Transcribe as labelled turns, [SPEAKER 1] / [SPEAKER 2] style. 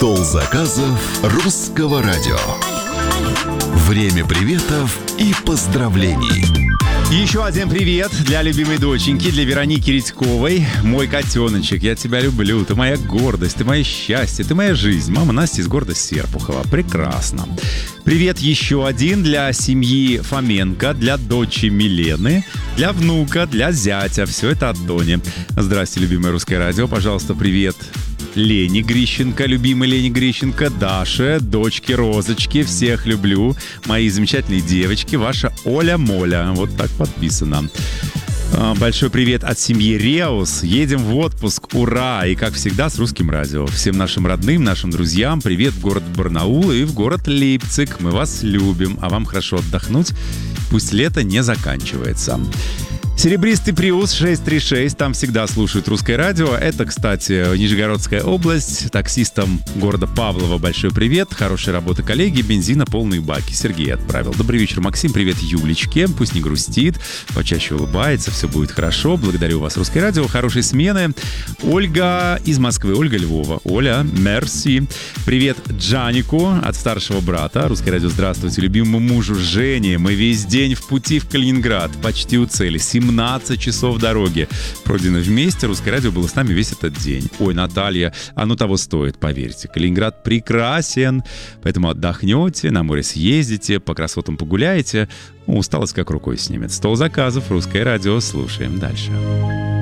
[SPEAKER 1] Стол заказов Русского радио. Время приветов и поздравлений.
[SPEAKER 2] Еще один привет для любимой доченьки, для Вероники Редьковой. Мой котеночек, я тебя люблю, ты моя гордость, ты мое счастье, ты моя жизнь. Мама Настя из города Серпухова. Прекрасно. Привет еще один для семьи Фоменко, для дочери Милены, для внука, для зятя. Все это от Дони. Здрасте, любимое Русское радио. Пожалуйста, привет Лене Грищенко, любимой Лене Грищенко, Даше, дочке Розочке, всех люблю, мои замечательные девочки, ваша Оля-Моля, вот так подписано. Большой привет от семьи Реус, едем в отпуск, ура, и как всегда с Русским радио. Всем нашим родным, нашим друзьям привет в город Барнаул и в город Лейпциг, мы вас любим, а вам хорошо отдохнуть, пусть лето не заканчивается. Серебристый Приус 636, там всегда слушают Русское радио. Это, кстати, Нижегородская область. Таксистам города Павлова большой привет. Хорошая работа, коллеги. Бензина полные баки. Сергей отправил. Добрый вечер, Максим. Привет Юлечке. Пусть не грустит, почаще улыбается. Все будет хорошо. Благодарю вас, Русское радио. Хорошей смены. Ольга из Москвы. Ольга Львова. Оля, мерси. Привет Джанику от старшего брата. Русское радио, здравствуйте. Любимому мужу Жене. Мы весь день в пути в Калининград. Почти у цели. 17 часов дороги пройдено вместе. Русское радио было с нами весь этот день. Ой, Наталья, оно того стоит, поверьте. Калининград прекрасен, поэтому отдохнете, на море съездите, по красотам погуляете. Усталость как рукой снимет. Стол заказов, Русское радио. Слушаем дальше.